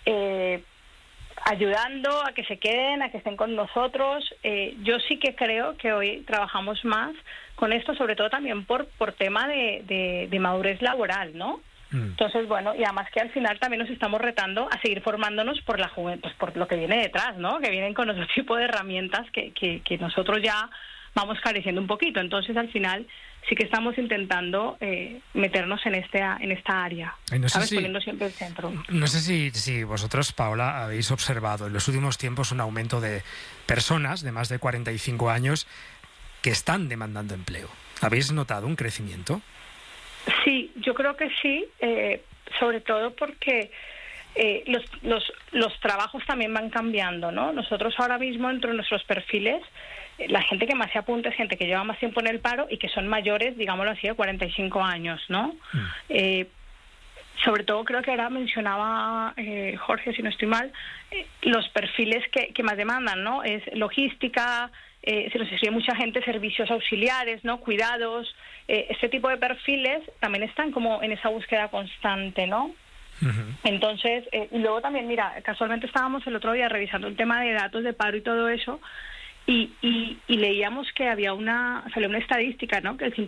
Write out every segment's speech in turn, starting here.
ayudando a que se queden, a que estén con nosotros. Yo sí que creo que hoy trabajamos más con esto, sobre todo también por tema de madurez laboral, ¿no? Entonces, bueno, y además que al final también nos estamos retando a seguir formándonos por la juventud, pues por lo que viene detrás, ¿no? Que vienen con otro tipo de herramientas que nosotros ya vamos careciendo un poquito. Entonces, al final, sí que estamos intentando meternos en esta área, ¿sabes? Poniendo siempre el centro. No sé si vosotros, Paola, habéis observado en los últimos tiempos un aumento de personas de más de 45 años que están demandando empleo. ¿Habéis notado un crecimiento? Sí, yo creo que sí, sobre todo porque los trabajos también van cambiando, ¿no? Nosotros ahora mismo, entre nuestros perfiles, la gente que más se apunta es gente que lleva más tiempo en el paro y que son mayores, digámoslo así, de 45 años, ¿no? Sobre todo creo que ahora mencionaba Jorge, si no estoy mal, los perfiles que más demandan, ¿no? Es logística, se nos escribe mucha gente, servicios auxiliares, ¿no? Cuidados, este tipo de perfiles también están como en esa búsqueda constante, ¿no? Entonces, y luego también, mira, casualmente estábamos el otro día revisando el tema de datos de paro y todo eso, y leíamos que salió una estadística, ¿no? Que el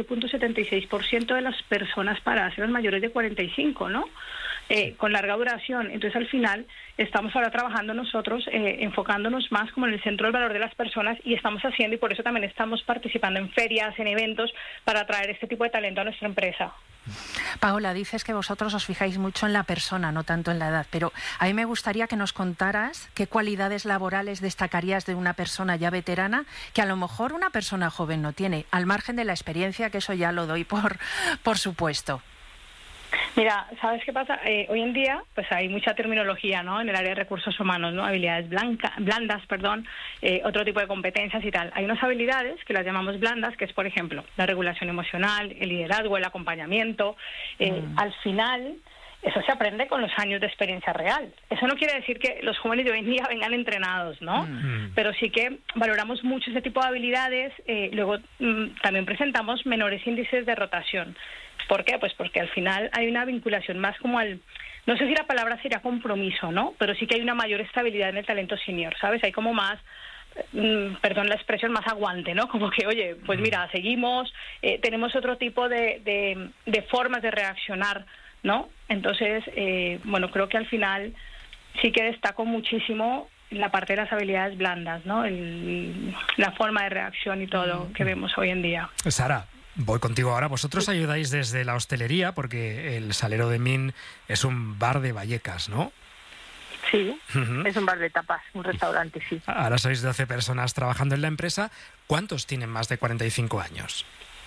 58.76% de las personas paradas eran mayores de 45, ¿no? Con larga duración. Entonces, al final, estamos ahora trabajando nosotros, enfocándonos más como en el centro del valor de las personas, y estamos haciendo, y por eso también estamos participando en ferias, en eventos, para atraer este tipo de talento a nuestra empresa. Paola, dices que vosotros os fijáis mucho en la persona, no tanto en la edad, pero a mí me gustaría que nos contaras qué cualidades laborales destacarías de una persona ya veterana que a lo mejor una persona joven no tiene, al margen de la experiencia, que eso ya lo doy por supuesto. Mira, ¿sabes qué pasa? Hoy en día pues hay mucha terminología, ¿no? En el área de recursos humanos, ¿no? Habilidades blandas, otro tipo de competencias y tal. Hay unas habilidades que las llamamos blandas, que es, por ejemplo, la regulación emocional, el liderazgo, el acompañamiento. Al final, eso se aprende con los años de experiencia real. Eso no quiere decir que los jóvenes de hoy en día vengan entrenados, ¿no? Pero sí que valoramos mucho ese tipo de habilidades. Luego también presentamos menores índices de rotación. ¿Por qué? Pues porque al final hay una vinculación más como no sé si la palabra sería compromiso, ¿no? Pero sí que hay una mayor estabilidad en el talento senior, ¿sabes? Hay como más, perdón la expresión, más aguante, ¿no? Como que, oye, pues mira, seguimos, tenemos otro tipo de formas de reaccionar, ¿no? Entonces, bueno, creo que al final sí que destaco muchísimo la parte de las habilidades blandas, ¿no? La forma de reacción y todo que vemos hoy en día. Sara, voy contigo ahora. Vosotros ayudáis desde la hostelería, porque el Salero de Min es un bar de Vallecas, ¿no? Sí, es un bar de tapas, un restaurante, sí. Ahora sois 12 personas trabajando en la empresa. ¿Cuántos tienen más de 45 años?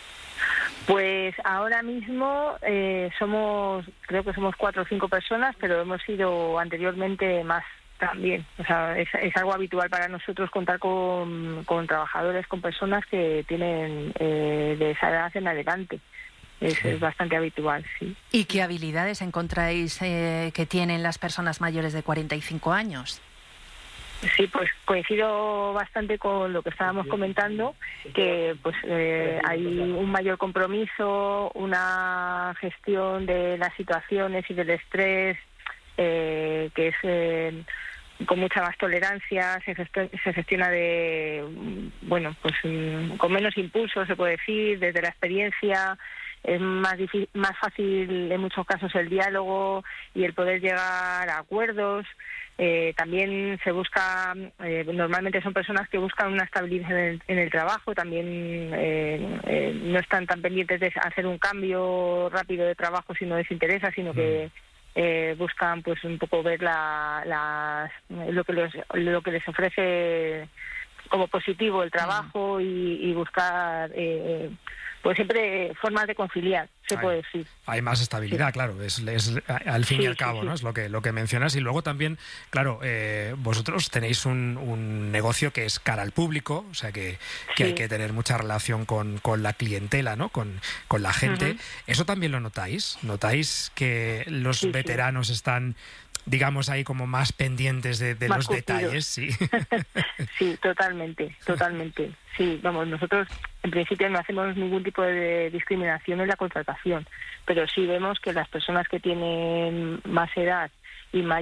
Pues ahora mismo creo que somos 4 o 5 personas, pero hemos sido anteriormente más también. O sea, es algo habitual para nosotros contar con trabajadores, con personas que tienen de esa edad en adelante. Es bastante habitual, sí. ¿Y qué habilidades encontráis que tienen las personas mayores de 45 años? Sí, pues coincido bastante con lo que estábamos comentando, que pues hay un mayor compromiso, una gestión de las situaciones y del estrés que es con mucha más tolerancia, se gestiona con menos impulso, se puede decir, desde la experiencia. Es más fácil en muchos casos el diálogo y el poder llegar a acuerdos. También se busca, normalmente son personas que buscan una estabilidad en el trabajo, también no están tan pendientes de hacer un cambio rápido de trabajo si no les interesa, sino que buscan pues un poco ver lo que les ofrece como positivo el trabajo y buscar pues siempre formas de conciliar, se puede decir. Hay más estabilidad, sí. Claro, es al fin y al cabo, ¿no? Es lo que mencionas. Y luego también, claro, vosotros tenéis un negocio que es cara al público, o sea que hay que tener mucha relación con la clientela, ¿no? Con la gente. ¿Eso también lo notáis? ¿Notáis que los veteranos están, digamos, ahí como más pendientes de más los detalles? Sí. Sí, totalmente. Sí, vamos, nosotros en principio no hacemos ningún tipo de discriminación en la contratación, pero sí vemos que las personas que tienen más edad y